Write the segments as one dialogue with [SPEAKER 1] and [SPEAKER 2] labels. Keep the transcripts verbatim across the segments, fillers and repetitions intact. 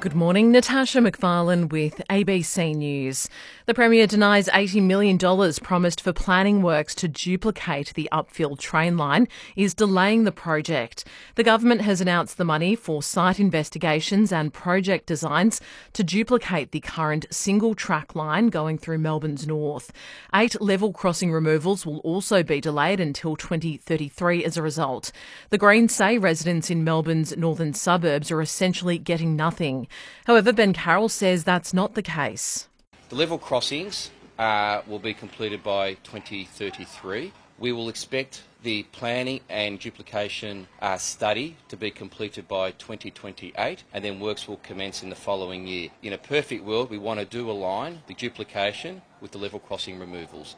[SPEAKER 1] Good morning, Natasha McFarlane with A B C News. The Premier denies eighty million dollars promised for planning works to duplicate the Upfield train line is delaying the project. The government has announced the money for site investigations and project designs to duplicate the current single track line going through Melbourne's north. Eight level crossing removals will also be delayed until twenty thirty-three as a result. The Greens say residents in Melbourne's northern suburbs are essentially getting nothing. However, Ben Carroll says that's not the case.
[SPEAKER 2] The level crossings uh, will be completed by twenty thirty-three. We will expect the planning and duplication uh, study to be completed by twenty twenty-eight, and then works will commence in the following year. In a perfect world, we want to do align the duplication with the level crossing removals.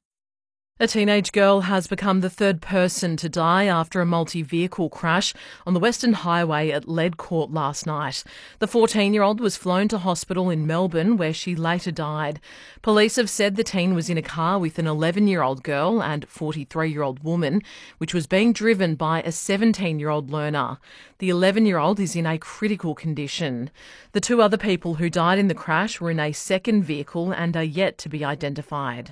[SPEAKER 1] A teenage girl has become the third person to die after a multi-vehicle crash on the Western Highway at Lead Court last night. The fourteen-year-old was flown to hospital in Melbourne, where she later died. Police have said the teen was in a car with an eleven-year-old girl and forty-three-year-old woman, which was being driven by a seventeen-year-old learner. The eleven-year-old is in a critical condition. The two other people who died in the crash were in a second vehicle and are yet to be identified.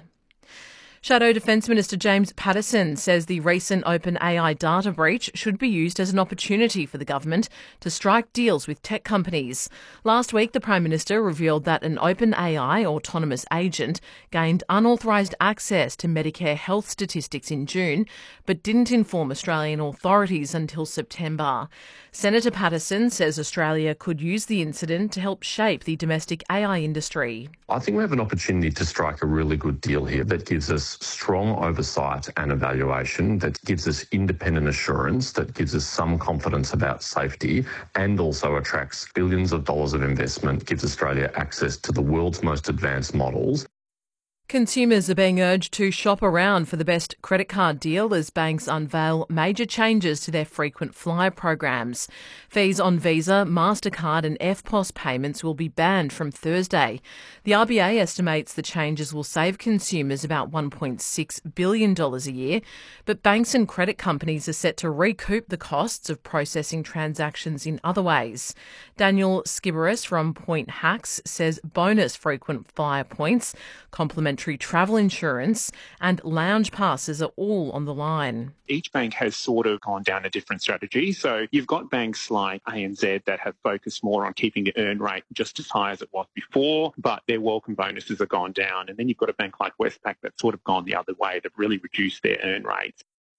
[SPEAKER 1] Shadow Defence Minister James Paterson says the recent OpenAI data breach should be used as an opportunity for the government to strike deals with tech companies. Last week, the Prime Minister revealed that an OpenAI autonomous agent gained unauthorised access to Medicare health statistics in June, but didn't inform Australian authorities until September. Senator Paterson says Australia could use the incident to help shape the domestic A I industry.
[SPEAKER 3] I think we have an opportunity to strike a really good deal here that gives us strong oversight and evaluation, that gives us independent assurance, that gives us some confidence about safety, and also attracts billions of dollars of investment, gives Australia access to the world's most advanced models.
[SPEAKER 1] Consumers are being urged to shop around for the best credit card deal as banks unveil major changes to their frequent flyer programs. Fees on Visa, MasterCard and F P O S payments will be banned from Thursday. The R B A estimates the changes will save consumers about one point six billion dollars a year, but banks and credit companies are set to recoup the costs of processing transactions in other ways. Daniel Skiberis from Point Hacks says bonus frequent flyer points, complimentary travel insurance and lounge passes are all on the line.
[SPEAKER 4] Each bank has sort of gone down a different strategy. So you've got banks like A N Z that have focused more on keeping the earn rate just as high as it was before, but their welcome bonuses have gone down. And then you've got a bank like Westpac that's sort of gone the other way. They've really reduced their earn rates.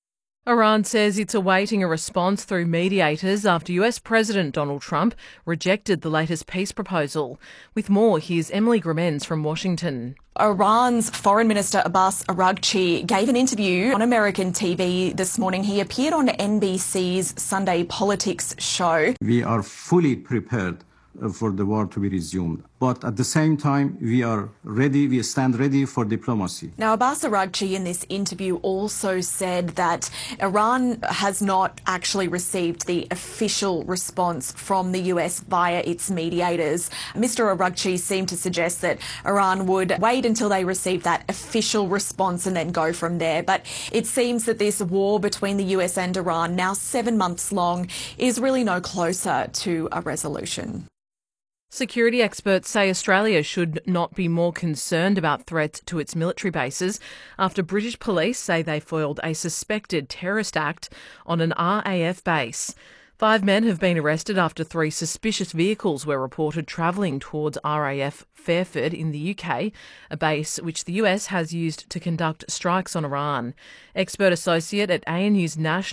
[SPEAKER 1] Iran says it's awaiting a response through mediators after U S President Donald Trump rejected the latest peace proposal. With more, here's Emily Gramens from Washington.
[SPEAKER 5] Iran's Foreign Minister Abbas Araghchi gave an interview on American T V this morning. He appeared on N B C's Sunday Politics show.
[SPEAKER 6] We are fully prepared for the war to be resumed. But at the same time, we are ready, we stand ready for diplomacy.
[SPEAKER 5] Now, Abbas Araghchi in this interview also said that Iran has not actually received the official response from the U S via its mediators. Mister Araghchi seemed to suggest that Iran would wait until they receive that official response and then go from there. But it seems that this war between the U S and Iran, now seven months long, is really no closer to a resolution.
[SPEAKER 1] Security experts say Australia should not be more concerned about threats to its military bases after British police say they foiled a suspected terrorist act on an R A F base. Five men have been arrested after three suspicious vehicles were reported travelling towards R A F Fairford in the U K, a base which the U S has used to conduct strikes on Iran. Expert associate at A N U's National